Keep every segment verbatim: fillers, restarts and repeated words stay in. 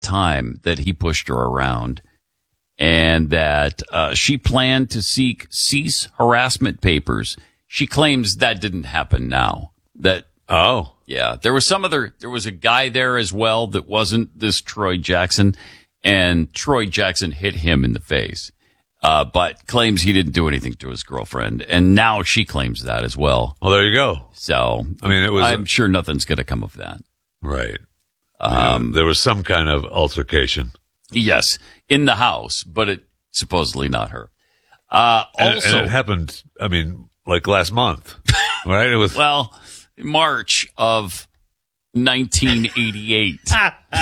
time that he pushed her around, and that uh, she planned to seek cease harassment papers. She claims that didn't happen now. That oh yeah, there was some other. There was a guy there as well that wasn't this Troy Jackson, and Troy Jackson hit him in the face. Uh, but claims he didn't do anything to his girlfriend. And now she claims that as well. Well, there you go. So, I mean, it was, I'm sure nothing's going to come of that. Right. Um, yeah, there was some kind of altercation. Yes, in the house, but it supposedly not her. Uh, and, also, and it happened, I mean, like last month, right? It was, well, March of nineteen eighty-eight.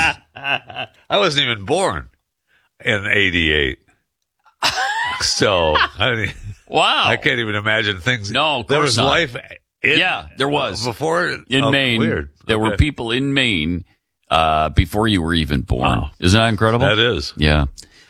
I wasn't even born in eighty-eight. So, I mean, wow. I can't even imagine things. No, of there course was not. life. In, yeah, there was. Before in oh, Maine. Weird. There okay. were people in Maine, uh, before you were even born. Wow. Isn't that incredible? That is. Yeah.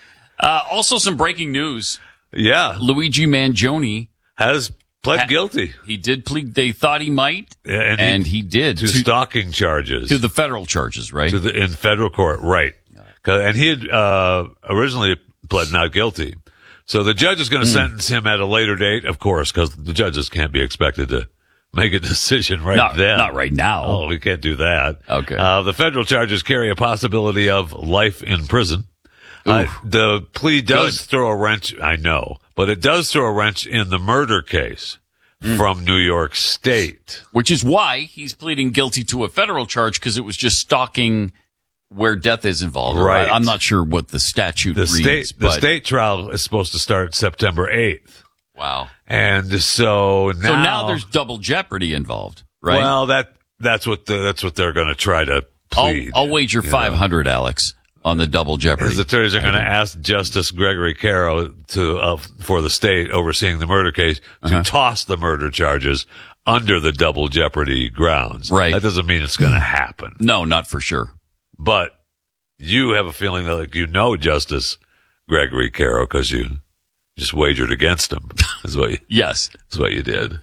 Uh, also some breaking news. Yeah. Luigi Mangione has pled ha- guilty. He did plead. They thought he might. Yeah, and, and he, he did. To, to stalking charges. To the federal charges, right? To the, in federal court, right. And he had, uh, originally pled not guilty. So the judge is going to mm. sentence him at a later date, of course, because the judges can't be expected to make a decision right not, then. Not right now. Oh, we can't do that. Okay. Uh, the federal charges carry a possibility of life in prison. Uh, the plea does Good. throw a wrench, I know, but it does throw a wrench in the murder case mm. from New York State. Which is why he's pleading guilty to a federal charge, because it was just stalking where death is involved. Right. I'm not sure what the statute the reads. State, but... The state trial is supposed to start September eighth. Wow. And so now, so now there's double jeopardy involved, right? Well, that that's what the, that's what they're going to try to plead. I'll, I'll wager five hundred, know. Alex, on the double jeopardy. His attorneys are going to ask Justice Gregory Caro to uh, for the state overseeing the murder case to uh-huh. toss the murder charges under the double jeopardy grounds. Right. That doesn't mean it's going to happen. No, not for sure. But you have a feeling that, like, you know, Justice Gregory Caro, because you just wagered against him. Is what you, yes, is what you did.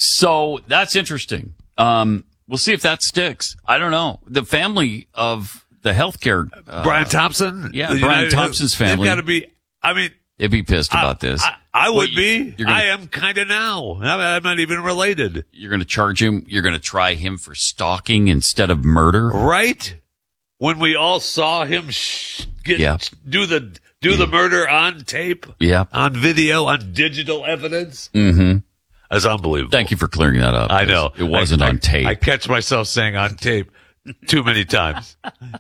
So that's interesting. Um, we'll see if that sticks. I don't know. The family of the healthcare, uh, Brian Thompson, yeah, Brian United Thompson's family. They've got to be. I mean, they'd be pissed I, about this. I, I would well, be. Gonna, I am kind of now. I'm not even related. You're going to charge him. You're going to try him for stalking instead of murder, right? When we all saw him sh- get, yeah. do the do yeah. the murder on tape, yeah, on video, on digital evidence. Mm-hmm. That's unbelievable. Thank you for clearing that up. I know. It wasn't I, on tape. I, I catch myself saying on tape too many times.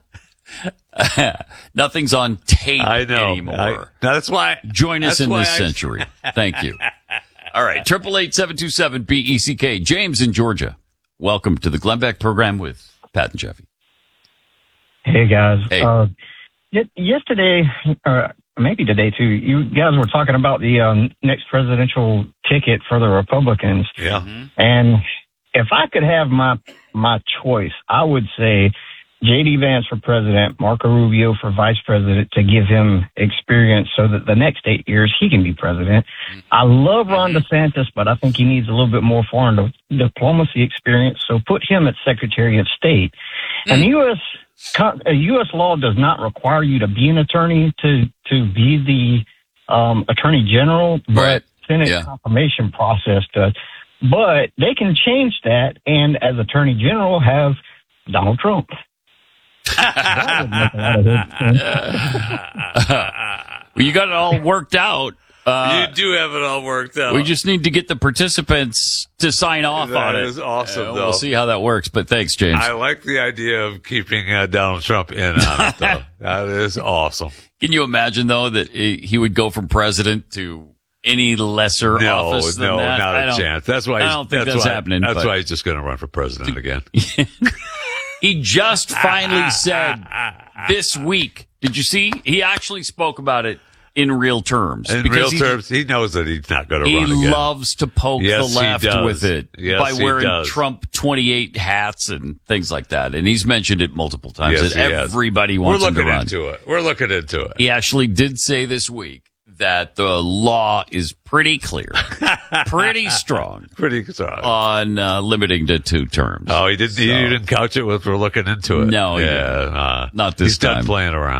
Nothing's on tape I know. anymore. I, that's why. Join us in this I, century. Thank you. All right. Triple eight seven two seven B E C K. James in Georgia. Welcome to the Glenn Beck program with Pat and Jeffy. Hey guys. Hey. Uh, y- yesterday, or maybe today too, you guys were talking about the um, next presidential ticket for the Republicans. Yeah. Mm-hmm. And if I could have my my choice, I would say J D Vance for president, Marco Rubio for vice president, to give him experience so that the next eight years he can be president. I love Ron DeSantis, but I think he needs a little bit more foreign di- diplomacy experience. So put him at Secretary of State. And the U S U S law does not require you to be an attorney to to be the um, attorney general, but right. Senate yeah. confirmation process does. But they can change that, and as attorney general, have Donald Trump. That would make a lot of sense. Well, you got it all worked out. Uh, you do have it all worked out. We just need to get the participants to sign off that on it. That is awesome, uh, though. We'll see how that works, but thanks, James. I like the idea of keeping uh, Donald Trump in on it, though. That is awesome. Can you imagine, though, that he would go from president to any lesser no, office than no, that? not I a don't, chance. That's why he's, I don't think that's, that's why, happening. That's but. why he's just going to run for president again. He just finally said this week. Did you see? He actually spoke about it in real terms. In real terms, he knows that he's not going to run again. He loves to poke yes, the left with it yes, by wearing does. Trump twenty-eight hats and things like that. And he's mentioned it multiple times yes, that everybody has. wants We're him to looking run. into it. We're looking into it. He actually did say this week that the law is pretty clear, pretty strong, pretty strong on uh, limiting to two terms. Oh, he didn't. So, he didn't couch it with "we're looking into it." No, yeah, uh, not this he's time. He's done playing around.